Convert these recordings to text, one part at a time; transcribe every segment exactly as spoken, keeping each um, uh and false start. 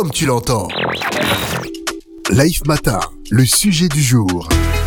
comme tu l'entends. Life Matin, le sujet du jour.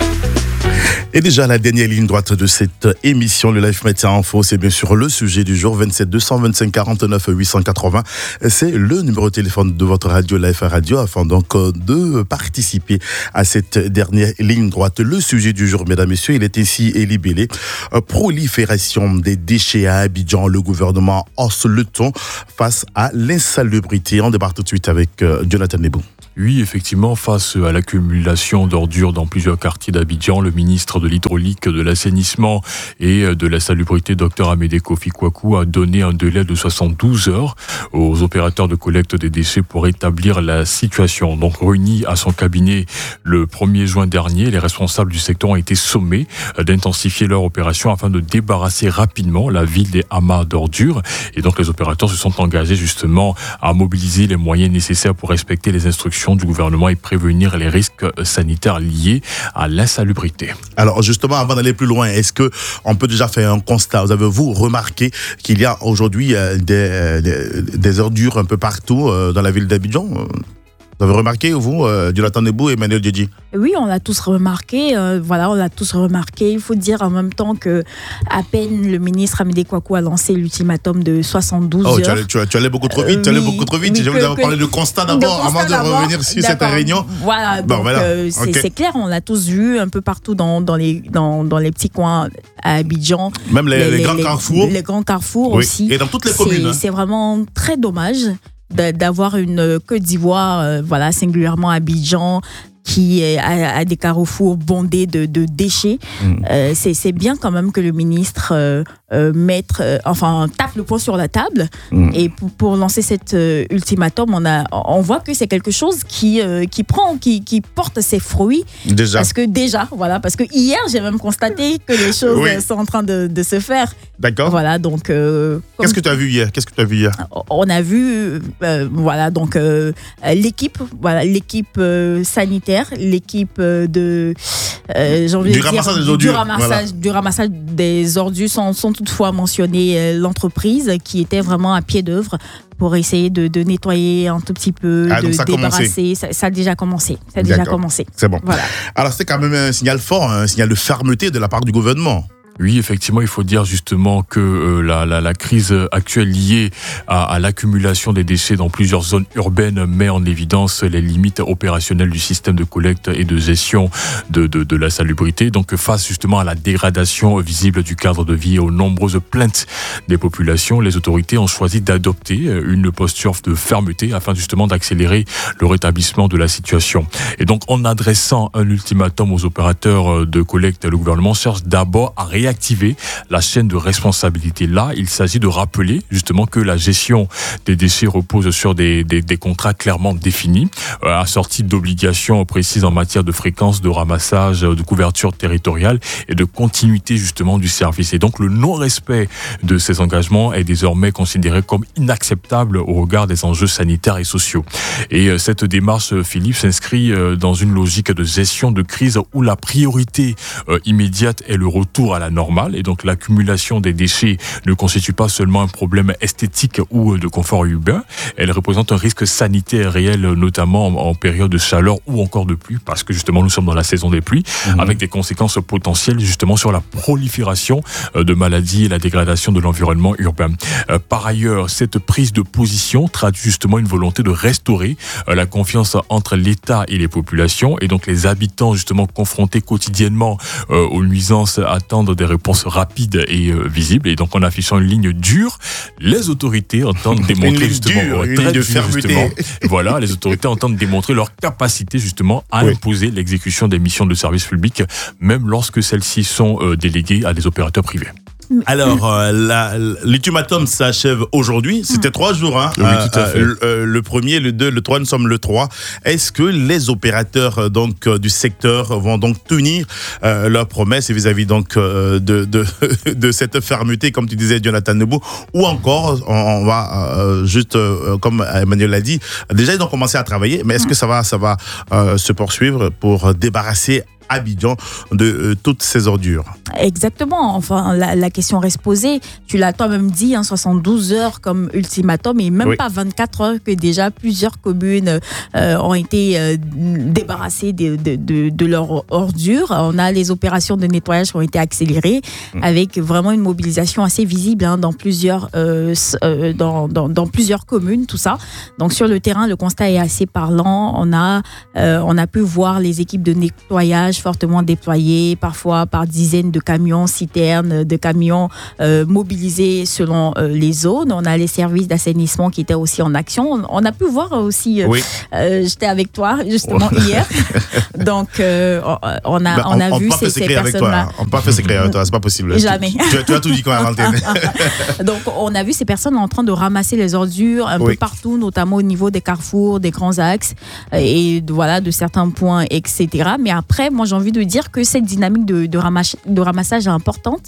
Et déjà, la dernière ligne droite de cette émission, le Life Matin Info, c'est bien sûr le sujet du jour, vingt-sept deux cent vingt-cinq quarante-neuf huit cent quatre-vingts. C'est le numéro de téléphone de votre radio, Life Radio, afin donc de participer à cette dernière ligne droite. Le sujet du jour, mesdames, messieurs, il est ainsi libellé. Prolifération des déchets à Abidjan. Le gouvernement hausse le ton face à l'insalubrité. On débarque tout de suite avec Jonathan Nebou. Oui, effectivement, face à l'accumulation d'ordures dans plusieurs quartiers d'Abidjan, le ministre de l'Hydraulique, de l'Assainissement et de la Salubrité, Dr Amédée Kofi Kwaku, a donné un délai de soixante-douze heures aux opérateurs de collecte des déchets pour établir la situation. Donc, réunis à son cabinet le premier juin dernier, les responsables du secteur ont été sommés d'intensifier leur opération afin de débarrasser rapidement la ville des amas d'ordures. Et donc, les opérateurs se sont engagés justement à mobiliser les moyens nécessaires pour respecter les instructions du gouvernement et prévenir les risques sanitaires liés à l'insalubrité. Alors justement, avant d'aller plus loin, est-ce que on peut déjà faire un constat? Vous avez vous remarqué qu'il y a aujourd'hui des, des, des ordures un peu partout dans la ville d'Abidjan? Vous avez remarqué, vous, euh, Jonathan Nebou et Emmanuel Djedji? Oui, on l'a tous remarqué. Euh, voilà, on l'a tous remarqué. Il faut dire en même temps que à peine le ministre Amédée Kwaku a lancé l'ultimatum de soixante-douze oh, heures. Tu allais, tu, tu allais beaucoup trop vite. Euh, tu allais oui, beaucoup trop vite. Oui, Je vais vous parler de constat d'abord, de constat avant d'abord, de revenir sur cette réunion. Voilà, bon, donc voilà. Euh, c'est, okay. c'est clair. On l'a tous vu un peu partout dans, dans les dans, dans les petits coins à Abidjan. Même les, les, les, les grands carrefours. Les grands carrefours oui. aussi. Et dans toutes les communes. C'est, hein. c'est vraiment très dommage d'avoir une Côte d'Ivoire, euh, voilà, singulièrement Abidjan, qui a, a des carrefours bondés de, de déchets. Mmh. Euh, c'est, c'est bien quand même que le ministre euh, euh, mette, euh, enfin, tape le poing sur la table. Mmh. Et pour, pour lancer cet euh, ultimatum, on, a, on voit que c'est quelque chose qui, euh, qui prend, qui, qui porte ses fruits. Déjà. Parce que déjà, voilà, parce que hier, j'ai même constaté que les choses oui. sont en train de, de se faire. D'accord. Voilà, donc... Euh, Qu'est-ce que tu as vu hier? Qu'est-ce que tu as vu hier? On a vu, euh, voilà, donc euh, l'équipe, voilà, l'équipe euh, sanitaire, l'équipe de euh, j'ai envie du, de ramassage dire, des ordures. Du, ramassage, voilà. du ramassage des ordures sans, sans toutefois mentionner euh, l'entreprise qui était vraiment à pied d'œuvre pour essayer de, de nettoyer un tout petit peu, ah, de ça débarrasser. Ça, ça a déjà commencé. Ça a D'accord. déjà commencé. C'est bon. Voilà. Alors c'est quand même un signal fort, un signal de fermeté de la part du gouvernement. Oui, effectivement, il faut dire justement que euh, la, la, la crise actuelle liée à, à l'accumulation des déchets dans plusieurs zones urbaines met en évidence les limites opérationnelles du système de collecte et de gestion de, de, de la salubrité. Donc, face justement à la dégradation visible du cadre de vie et aux nombreuses plaintes des populations, les autorités ont choisi d'adopter une posture de fermeté afin justement d'accélérer le rétablissement de la situation. Et donc, en adressant un ultimatum aux opérateurs de collecte, le gouvernement cherche d'abord à réaliser activer la chaîne de responsabilité. Là, il s'agit de rappeler justement que la gestion des déchets repose sur des, des, des contrats clairement définis, euh, assortis d'obligations précises en matière de fréquence, de ramassage, de couverture territoriale et de continuité justement du service. Et donc, le non-respect de ces engagements est désormais considéré comme inacceptable au regard des enjeux sanitaires et sociaux. Et euh, cette démarche, Philippe, s'inscrit euh, dans une logique de gestion de crise où la priorité euh, immédiate est le retour à la normale, et donc l'accumulation des déchets ne constitue pas seulement un problème esthétique ou de confort urbain, elle représente un risque sanitaire réel, notamment en, en période de chaleur ou encore de pluie, parce que justement nous sommes dans la saison des pluies, mmh. avec des conséquences potentielles justement sur la prolifération de maladies et la dégradation de l'environnement urbain. Euh, par ailleurs, cette prise de position traduit justement une volonté de restaurer euh, la confiance entre l'État et les populations, et donc les habitants justement confrontés quotidiennement euh, aux nuisances attendent des réponses rapides et euh, visibles. Et donc, en affichant une ligne dure, les autorités entendent démontrer justement dure, euh, une très ligne de dure, fermeté. Voilà, les autorités entendent démontrer leur capacité justement à oui. imposer l'exécution des missions de service public, même lorsque celles-ci sont euh, déléguées à des opérateurs privés. Alors, euh, la, l'ultimatum s'achève aujourd'hui. C'était mmh. trois jours. Hein, oui, tout à fait. Euh, euh, le premier, le deux, le trois, nous sommes le trois. Est-ce que les opérateurs donc, euh, du secteur vont donc tenir euh, leurs promesses vis-à-vis donc, euh, de, de, de cette fermeté, comme tu disais, Jonathan Nebou, ou encore, on, on va euh, juste, euh, comme Emmanuel l'a dit, déjà ils ont commencé à travailler, mais est-ce que ça va, ça va euh, se poursuivre pour débarrasser Abidjan de euh, toutes ces ordures. Exactement. Enfin, la, la question reste posée. Tu l'as toi-même dit, hein, soixante-douze heures comme ultimatum et même oui. pas vingt-quatre heures que déjà plusieurs communes euh, ont été euh, débarrassées de, de, de, de leurs ordures. On a les opérations de nettoyage qui ont été accélérées mmh. avec vraiment une mobilisation assez visible hein, dans, plusieurs, euh, euh, dans, dans, dans plusieurs communes, tout ça. Donc sur le terrain, le constat est assez parlant. On a, euh, on a pu voir les équipes de nettoyage fortement déployées, parfois par dizaines de camions, citernes, de camions euh, mobilisés selon euh, les zones. On a les services d'assainissement qui étaient aussi en action. On, on a pu voir aussi, euh, oui. euh, j'étais avec toi justement oh. hier, donc euh, on a, ben, on, on a on vu ces, ces personnes-là. On ne peut pas faire secret avec toi, c'est pas possible. Jamais. Tu, tu, tu as tout dit quand même à l'antenne. Donc on a vu ces personnes en train de ramasser les ordures un oui. peu partout, notamment au niveau des carrefours, des grands axes et de, voilà, de certains points, et cetera. Mais après, moi j'ai envie de dire que cette dynamique de, de, ramasse, de ramassage est importante,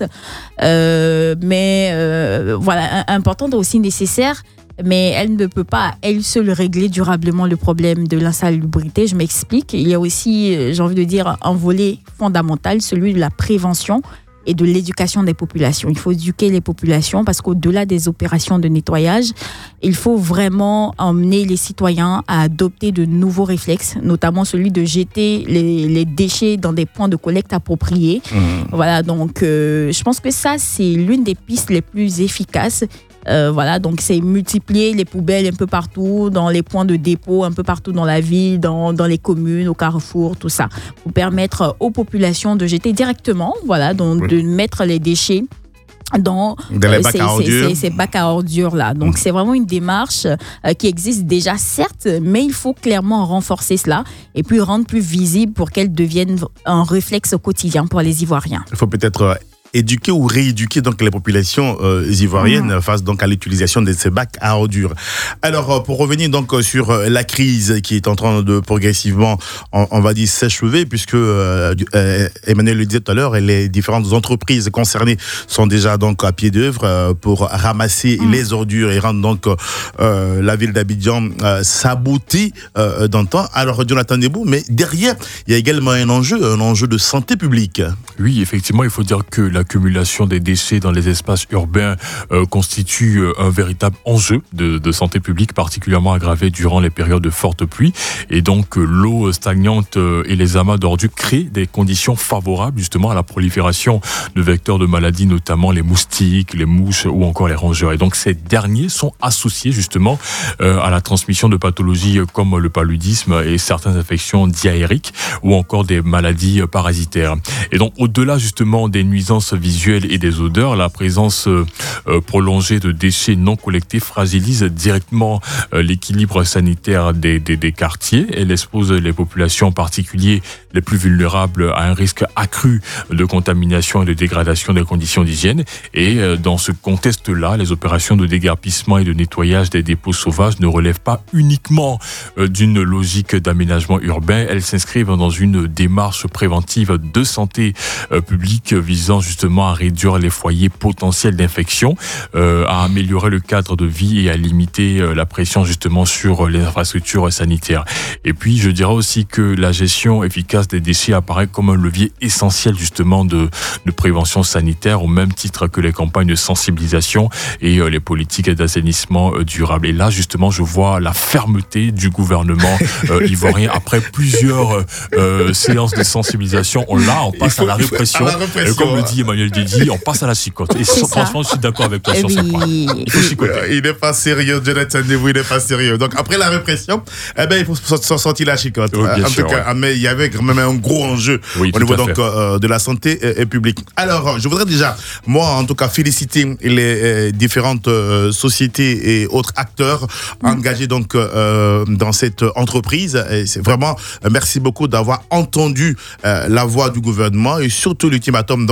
euh, mais euh, voilà, importante et aussi nécessaire, mais elle ne peut pas, elle seule, régler durablement le problème de l'insalubrité. Je m'explique. Il y a aussi, j'ai envie de dire, un volet fondamental, celui de la prévention et de l'éducation des populations. Il faut éduquer les populations parce qu'au-delà des opérations de nettoyage, il faut vraiment emmener les citoyens à adopter de nouveaux réflexes, notamment celui de jeter les, les déchets dans des points de collecte appropriés. Mmh. Voilà, donc euh, je pense que ça, c'est l'une des pistes les plus efficaces. Euh, voilà, donc c'est multiplier les poubelles un peu partout, dans les points de dépôt, un peu partout dans la ville, dans, dans les communes, au carrefour, tout ça, pour permettre aux populations de jeter directement, voilà, donc oui. de mettre les déchets dans euh, ces, ces, ces, ces bacs à ordures là. Donc mmh. c'est vraiment une démarche euh, qui existe déjà, certes, mais il faut clairement renforcer cela et puis rendre plus visible pour qu'elle devienne un réflexe au quotidien pour les Ivoiriens. Il faut peut-être euh, éduquer ou rééduquer donc les populations euh, ivoiriennes mmh. face donc à l'utilisation de ces bacs à ordures. Alors euh, pour revenir donc sur euh, la crise qui est en train de progressivement, on, on va dire s'achever, puisque euh, euh, Emmanuel le disait tout à l'heure, et les différentes entreprises concernées sont déjà donc à pied d'œuvre euh, pour ramasser mmh. les ordures et rendre donc euh, la ville d'Abidjan euh, sa beauté euh, d'antan. Alors Jonathan Nebou, mais derrière il y a également un enjeu, un enjeu de santé publique. Oui, effectivement, il faut dire que l'accumulation des déchets dans les espaces urbains euh, constitue euh, un véritable enjeu de, de santé publique, particulièrement aggravé durant les périodes de fortes pluies. Et donc, euh, l'eau stagnante euh, et les amas d'ordures créent des conditions favorables justement à la prolifération de vecteurs de maladies, notamment les moustiques, les mouches ou encore les rongeurs. Et donc, ces derniers sont associés justement euh, à la transmission de pathologies comme le paludisme et certaines infections diarrhéiques ou encore des maladies parasitaires. Et donc, au-delà justement des nuisances visuelles et des odeurs, la présence euh, prolongée de déchets non collectés fragilise directement euh, l'équilibre sanitaire des, des, des quartiers. Elle expose les populations, en particulier les plus vulnérables, à un risque accru de contamination et de dégradation des conditions d'hygiène. Et euh, dans ce contexte-là, les opérations de déguerpissement et de nettoyage des dépôts sauvages ne relèvent pas uniquement euh, d'une logique d'aménagement urbain. Elles s'inscrivent dans une démarche préventive de santé euh, publique visant justement à réduire les foyers potentiels d'infection, euh, à améliorer le cadre de vie et à limiter euh, la pression justement sur les infrastructures sanitaires. Et puis je dirais aussi que la gestion efficace des déchets apparaît comme un levier essentiel justement de, de prévention sanitaire, au même titre que les campagnes de sensibilisation et euh, les politiques d'assainissement euh, durable. Et là justement je vois la fermeté du gouvernement euh, ivoirien après plusieurs euh, séances de sensibilisation. On l'a, on passe faut, à la répression. À la répression. Et comme le dit Emmanuel Dédi, on passe à la chicote. Et so, franchement, je suis d'accord avec toi et sur oui. ce point. Il faut chicoter. Il n'est pas sérieux, Jonathan Nebou, il n'est pas sérieux. Donc après la répression, eh ben, il faut s'en sortir la chicote. Oui, en sûr, tout cas, ouais. mais il y avait quand même un gros enjeu oui, au niveau donc, euh, de la santé euh, publique. Alors, je voudrais déjà, moi, en tout cas, féliciter les euh, différentes euh, sociétés et autres acteurs mmh. engagés donc euh, dans cette entreprise. Et c'est vraiment, euh, merci beaucoup d'avoir entendu euh, la voix du gouvernement et surtout l'ultimatum donc euh,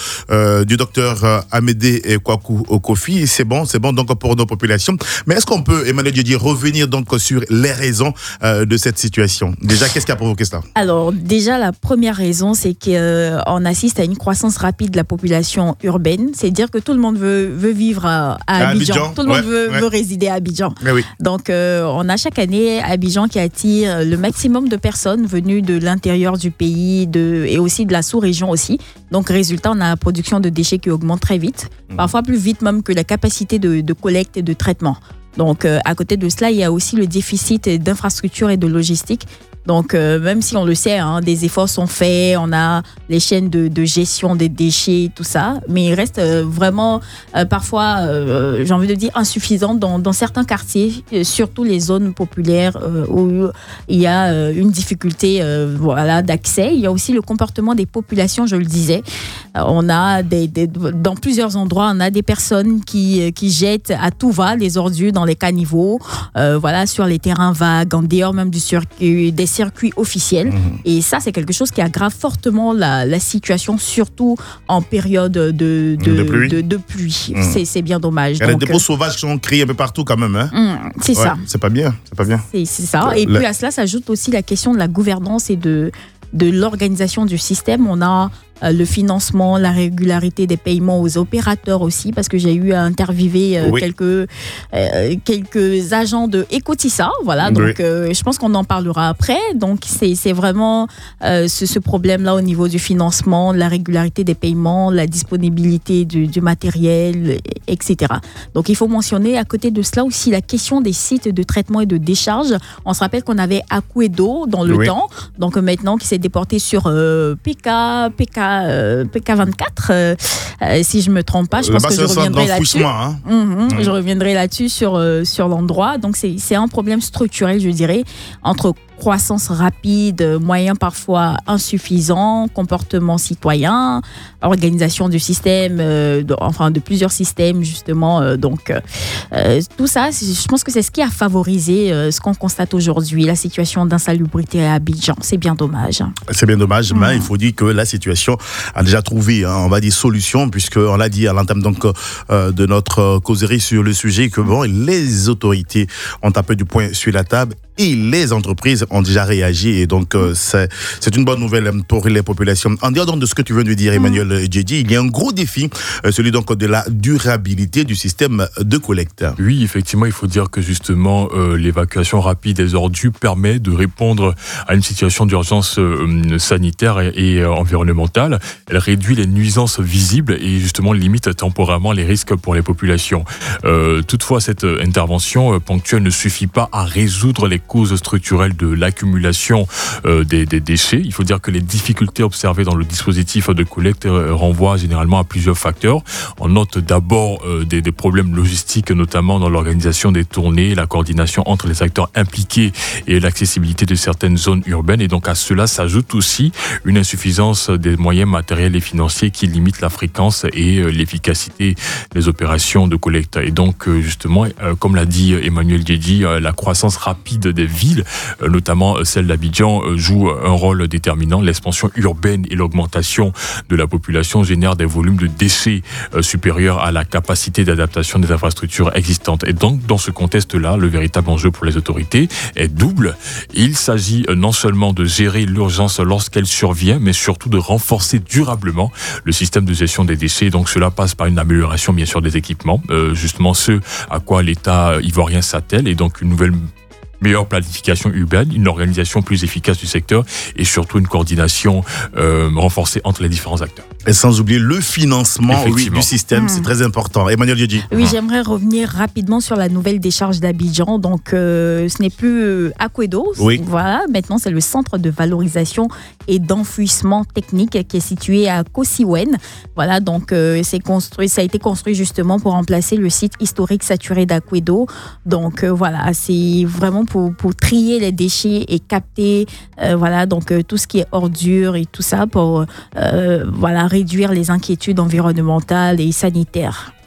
euh, du docteur euh, Amédée Kwaku Kofi. C'est bon, c'est bon donc pour nos populations. Mais est-ce qu'on peut, Emmanuel Diedi, revenir donc sur les raisons euh, de cette situation? Déjà, qu'est-ce qui a provoqué cela? Alors, déjà, la première raison, c'est qu'on euh, assiste à une croissance rapide de la population urbaine. C'est-à-dire que tout le monde veut, veut vivre à, à, à Abidjan. Abidjan. Tout le monde ouais, veut, ouais. veut résider à Abidjan. Oui. Donc, euh, on a chaque année Abidjan qui attire le maximum de personnes venues de l'intérieur du pays de, et aussi de la sous-région aussi. Donc, résultat, on a la production de déchets qui augmente très vite, mmh. parfois plus vite même que la capacité de, de collecte et de traitement. Donc, euh, à côté de cela, il y a aussi le déficit d'infrastructures et de logistique. Donc, euh, même si on le sait, hein, des efforts sont faits, on a les chaînes de, de gestion des déchets, tout ça, mais il reste euh, vraiment euh, parfois, euh, j'ai envie de dire, insuffisant dans, dans certains quartiers, euh, surtout les zones populaires euh, où il y a euh, une difficulté euh, voilà, d'accès. Il y a aussi le comportement des populations, je le disais. Euh, on a des, des, dans plusieurs endroits, on a des personnes qui, qui jettent à tout va les ordures dans les caniveaux, euh, voilà, sur les terrains vagues, en dehors même du circuit, des circuits officiels. Mmh. Et ça, c'est quelque chose qui aggrave fortement la, la situation, surtout en période de, de, de pluie. De, de pluie. Mmh. C'est, c'est bien dommage. Il y a des dépôts euh... sauvages qui sont créés un peu partout quand même. Hein. Mmh, c'est ouais, ça. C'est pas bien. C'est pas bien. C'est, c'est ça. Et Le... puis à cela s'ajoute aussi la question de la gouvernance et de, de l'organisation du système. On a euh, le financement, la régularité des paiements aux opérateurs aussi, parce que j'ai eu à interviewer euh, oui. quelques, euh, quelques agents de Ecotissa. Voilà, donc oui. euh, je pense qu'on en parlera après. Donc c'est, c'est vraiment euh, ce, ce problème-là au niveau du financement, la régularité des paiements, la disponibilité du, du matériel, et cetera. Donc il faut mentionner à côté de cela aussi la question des sites de traitement et de décharge. On se rappelle qu'on avait Akwedo dans le oui. temps, donc maintenant qui s'est déporté sur euh, P K, P K Euh, P K vingt-quatre, euh, euh, si je ne me trompe pas. Je pense que je reviendrai là-dessus. Hein. Mmh, mmh, mmh. Je reviendrai là-dessus sur, euh, sur l'endroit. Donc, c'est, c'est un problème structurel, je dirais, entre croissance rapide, moyens parfois insuffisants, comportement citoyen, organisation du système, euh, de, enfin de plusieurs systèmes justement. Euh, donc euh, tout ça, je pense que c'est ce qui a favorisé euh, ce qu'on constate aujourd'hui, la situation d'insalubrité à Abidjan. C'est bien dommage. C'est bien dommage, mmh. mais il faut dire que la situation a déjà trouvé, hein, on va dire, solution, puisqu'on l'a dit à l'entame donc, euh, de notre causerie sur le sujet, que bon, les autorités ont tapé du poing sur la table et les entreprises ont déjà réagi, et donc euh, c'est, c'est une bonne nouvelle pour les populations. En dehors donc de ce que tu viens de dire, Emmanuel Diedi, il y a un gros défi, euh, celui donc de la durabilité du système de collecte. Oui, effectivement, il faut dire que justement euh, l'évacuation rapide des ordures permet de répondre à une situation d'urgence euh, sanitaire et, et euh, environnementale. Elle réduit les nuisances visibles et justement limite temporairement les risques pour les populations. Euh, toutefois, cette intervention euh, ponctuelle ne suffit pas à résoudre les causes structurelles de l'accumulation euh, des, des déchets. Il faut dire que les difficultés observées dans le dispositif de collecte euh, renvoient généralement à plusieurs facteurs. On note d'abord euh, des, des problèmes logistiques, notamment dans l'organisation des tournées, la coordination entre les acteurs impliqués et l'accessibilité de certaines zones urbaines. Et donc à cela s'ajoute aussi une insuffisance des moyens matériels et financiers qui limitent la fréquence et euh, l'efficacité des opérations de collecte. Et donc euh, justement, euh, comme l'a dit Emmanuel Diedi, euh, la croissance rapide des villes, notamment celle d'Abidjan, joue un rôle déterminant. L'expansion urbaine et l'augmentation de la population génèrent des volumes de déchets supérieurs à la capacité d'adaptation des infrastructures existantes. Et donc, dans ce contexte-là, le véritable enjeu pour les autorités est double. Il s'agit non seulement de gérer l'urgence lorsqu'elle survient, mais surtout de renforcer durablement le système de gestion des déchets. Donc, cela passe par une amélioration, bien sûr, des équipements, euh, justement ce à quoi l'État ivoirien s'attelle, et donc une nouvelle meilleure planification urbaine, une organisation plus efficace du secteur et surtout une coordination euh, renforcée entre les différents acteurs. Et sans oublier le financement oui, du système, mmh. c'est très important. Emmanuel Diedi. Oui, j'aimerais revenir rapidement sur la nouvelle décharge d'Abidjan. Donc, euh, ce n'est plus euh, Akwedo. Oui. Voilà, maintenant, c'est le centre de valorisation et d'enfouissement technique qui est situé à Kosiwen. Voilà, donc euh, c'est construit, ça a été construit justement pour remplacer le site historique saturé d'Akwedo. Donc, euh, voilà, c'est vraiment Pour, pour trier les déchets et capter euh, voilà, donc, euh, tout ce qui est ordures et tout ça pour euh, voilà, réduire les inquiétudes environnementales et sanitaires.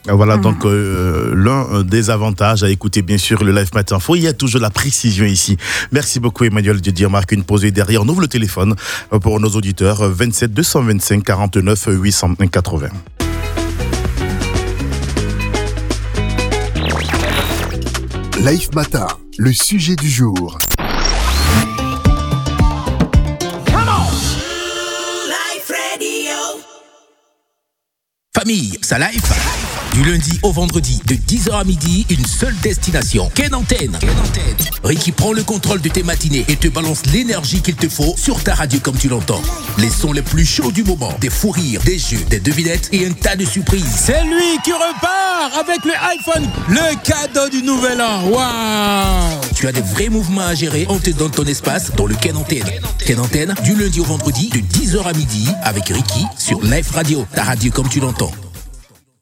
Voilà mmh. donc euh, l'un des avantages à écouter bien sûr le Live Matin Info. Il y a toujours la précision ici. Merci beaucoup Emmanuel de dire marque une pause et derrière on ouvre le téléphone pour nos auditeurs vingt-sept deux cent vingt-cinq quarante-neuf huit cent quatre-vingts. Live Matin, le sujet du jour. Famille, ça live. Du lundi au vendredi, de dix heures à midi, une seule destination. Ken Antenne. Ken Antenne. Ricky prend le contrôle de tes matinées et te balance l'énergie qu'il te faut sur ta radio comme tu l'entends. Les sons les plus chauds du moment, des fous rires, des jeux, des devinettes et un tas de surprises. C'est lui qui repart avec le iPhone, le cadeau du nouvel an. Waouh! Tu as des vrais mouvements à gérer, on te donne ton espace dans le Ken Antenne. Ken Antenne, du lundi au vendredi, de dix heures à midi, avec Ricky sur Live Radio, ta radio comme tu l'entends.